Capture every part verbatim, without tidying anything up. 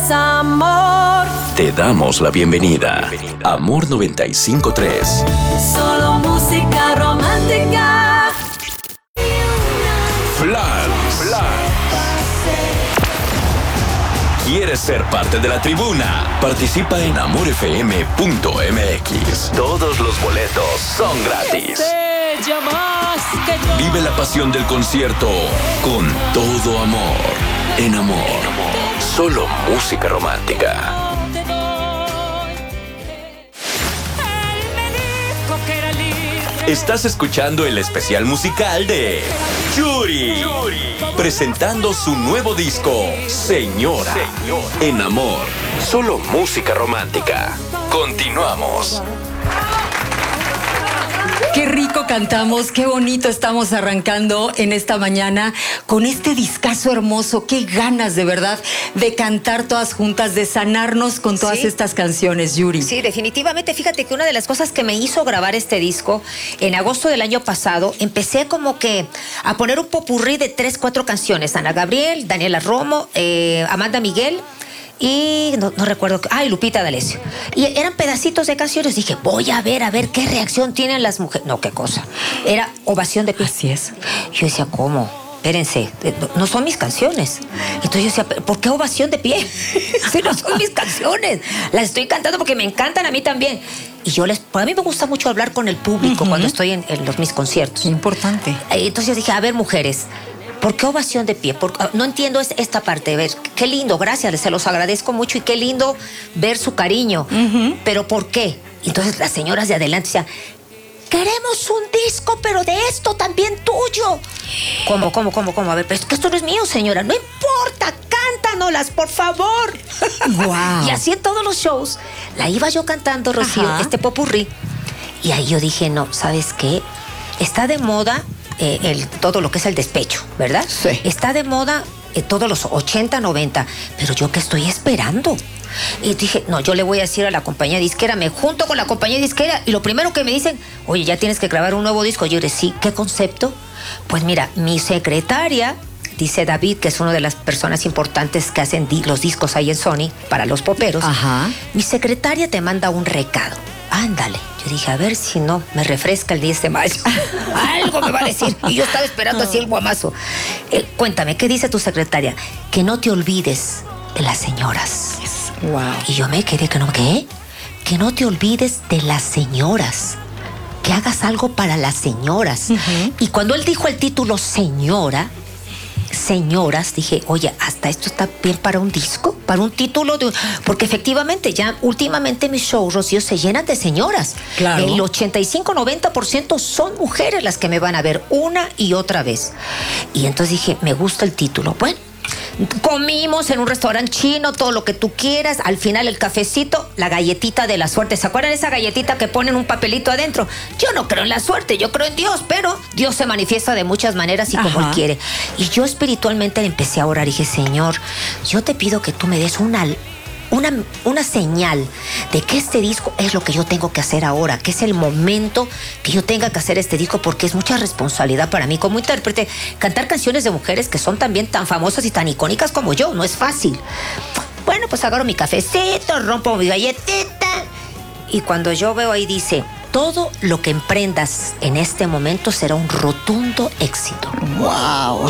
es amor. Te damos la bienvenida. Amor noventa y cinco punto tres. Solo música romántica. Flan. ¿Quieres ser parte de la tribuna? Participa en amor f m punto m x. Todos los boletos son gratis. Vive la pasión del concierto con todo amor. En Amor. Solo música romántica. Estás escuchando el especial musical de Yuri, presentando su nuevo disco, Señora, en Amor, solo música romántica. Continuamos. Qué rico cantamos, qué bonito estamos arrancando en esta mañana con este discazo hermoso. Qué ganas de verdad de cantar todas juntas, de sanarnos con todas Sí. estas canciones, Yuri. Sí, definitivamente. Fíjate que una de las cosas que me hizo grabar este disco, en agosto del año pasado, empecé como que a poner un popurrí de tres, cuatro canciones. Ana Gabriel, Daniela Romo, eh, Amanda Miguel y no, no recuerdo, ah, y Lupita D'Alessio. Y eran pedacitos de canciones. Dije, voy a ver, a ver qué reacción tienen las mujeres. No, qué cosa. Era ovación de pie. Así es. Yo decía, ¿cómo? Espérense, no son mis canciones. Entonces yo decía, ¿por qué ovación de pie? Si no son mis canciones. Las estoy cantando porque me encantan a mí también. Y yo les, a mí me gusta mucho hablar con el público uh-huh. cuando estoy en, en los, mis conciertos. Qué importante. Entonces yo dije, a ver, mujeres, ¿por qué ovación de pie? Por, no entiendo esta parte. Ver, qué lindo, gracias, se los agradezco mucho y qué lindo ver su cariño. Uh-huh. Pero ¿por qué? Entonces las señoras de adelante decían, queremos un disco, pero de esto también tuyo. ¿Cómo, cómo, cómo, cómo? A ver, pero es que esto no es mío, señora. No importa, cántanoslas, por favor. Wow. Y así en todos los shows, la iba yo cantando, Rocío, Ajá. este popurrí. Y ahí yo dije, no, ¿sabes qué? Está de moda eh, el, todo lo que es el despecho, ¿verdad? Sí. Está de moda eh, todos los ochenta, noventa. Pero yo, ¿qué estoy esperando? Y dije, no, yo le voy a decir a la compañía disquera, me junto con la compañía disquera y lo primero que me dicen, oye, ya tienes que grabar un nuevo disco. Yo dije, sí, ¿qué concepto? Pues mira, mi secretaria, dice David, que es una de las personas importantes que hacen di- los discos ahí en Sony para los poperos. Ajá. Mi secretaria te manda un recado. Ándale. Yo dije, a ver si no me refresca el diez de mayo. Algo me va a decir. Y yo estaba esperando así el guamazo. Eh, cuéntame, ¿qué dice tu secretaria? Que no te olvides de las señoras. Wow. Y yo me quedé que no, ¿qué? Que no te olvides de las señoras. Que hagas algo para las señoras. Uh-huh. Y cuando él dijo el título Señora, señoras, dije, oye, hasta esto está bien para un disco, para un título de... Porque efectivamente ya últimamente mis shows, Rocío, se llenan de señoras. Claro. El ochenta y cinco, noventa por ciento son mujeres las que me van a ver una y otra vez. Y entonces dije, me gusta el título. Bueno, comimos en un restaurante chino, todo lo que tú quieras. Al final el cafecito, la galletita de la suerte. ¿Se acuerdan de esa galletita que ponen un papelito adentro? Yo no creo en la suerte, yo creo en Dios, pero Dios se manifiesta de muchas maneras y como Ajá. Él quiere. Y yo espiritualmente le empecé a orar y dije, Señor, yo te pido que tú me des una... Una, una señal de que este disco es lo que yo tengo que hacer ahora, que es el momento que yo tenga que hacer este disco, porque es mucha responsabilidad para mí como intérprete cantar canciones de mujeres que son también tan famosas y tan icónicas como yo, no es fácil. Bueno, pues agarro mi cafecito, rompo mi galletita y cuando yo veo ahí dice, todo lo que emprendas en este momento será un rotundo éxito. ¡Wow!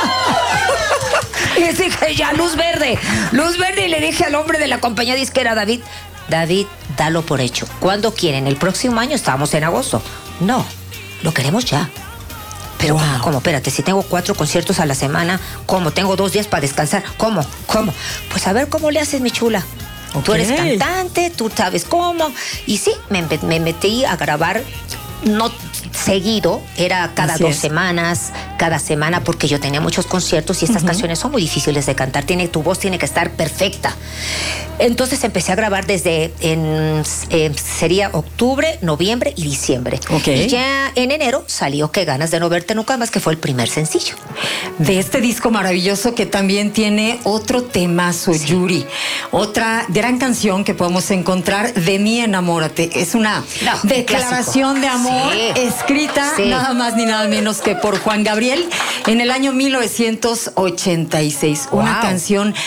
Y dije, ya, luz verde, luz verde. Y le dije al hombre de la compañía disquera, David, David, dalo por hecho. ¿Cuándo quieren? ¿El próximo año? Estábamos en agosto. No, lo queremos ya. Pero, wow. ¿cómo, ¿cómo? Espérate, si tengo cuatro conciertos a la semana, ¿cómo? Tengo dos días para descansar. ¿Cómo? ¿Cómo? Pues a ver cómo le haces, mi chula. Okay. Tú eres cantante, tú sabes cómo. Y sí, me, me metí a grabar, no seguido, era cada Así dos es. semanas, cada semana, porque yo tenía muchos conciertos y estas uh-huh. canciones son muy difíciles de cantar. Tiene, tu voz tiene que estar perfecta. Entonces empecé a grabar desde, en, eh, sería octubre, noviembre y diciembre. Okay. Y ya en enero salió Qué ganas de no verte nunca más, que fue el primer sencillo. De este disco maravilloso que también tiene otro temazo, sí. Yuri. Otra gran canción que podemos encontrar, De mí enamórate. Es una no, declaración de amor sí. escrita sí. nada más ni nada menos que por Juan Gabriel en el año mil novecientos ochenta y seis. Wow. Una canción